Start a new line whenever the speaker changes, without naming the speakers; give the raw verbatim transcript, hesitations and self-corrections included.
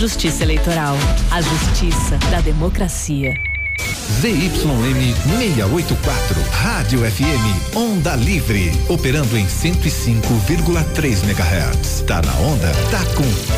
Justiça Eleitoral. A justiça da democracia.
Z Y M seiscentos e oitenta e quatro, Rádio F M, Onda Livre, operando em cento e cinco vírgula três megahertz. Tá na onda, tá com